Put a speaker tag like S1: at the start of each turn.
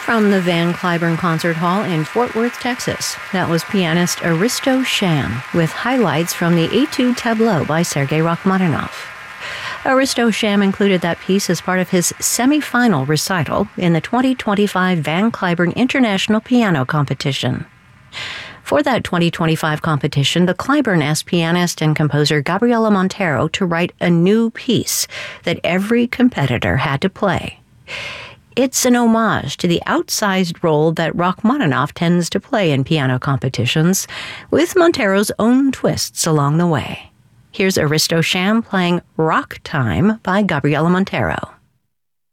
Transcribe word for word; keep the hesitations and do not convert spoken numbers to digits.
S1: From the Van Cliburn Concert Hall in Fort Worth, Texas, that was pianist Aristo Sham with highlights from the Etude Tableau by Sergei Rachmaninoff. Aristo Sham included that piece as part of his semi-final recital in the twenty twenty-five Van Cliburn International Piano Competition. For that twenty twenty-five competition, the Cliburn asked pianist and composer Gabriela Montero to write a new piece that every competitor had to play. It's an homage to the outsized role that Rachmaninoff tends to play in piano competitions, with Montero's own twists along the way. Here's Aristo Sham playing Rock Time by Gabriela Montero.